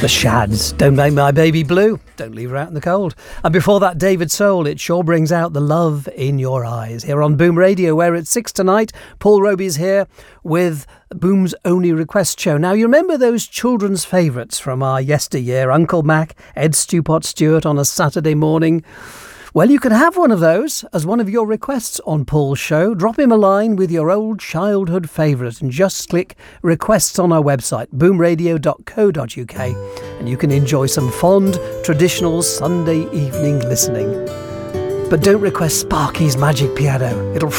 The Shads, Don't Make My Baby Blue, Don't Leave Her Out in the Cold. And before that, David Soul, It Sure Brings Out the Love in Your Eyes. Here on Boom Radio, where it's 6 tonight, Paul Roby's here with Boom's Only Request Show. Now, you remember those children's favourites from our yesteryear, Uncle Mac, Ed Stewpot Stewart on a Saturday morning? Well, you can have one of those as one of your requests on Paul's show. Drop him a line with your old childhood favourite and just click requests on our website, boomradio.co.uk, and you can enjoy some fond, traditional Sunday evening listening. But don't request Sparky's Magic Piano. It'll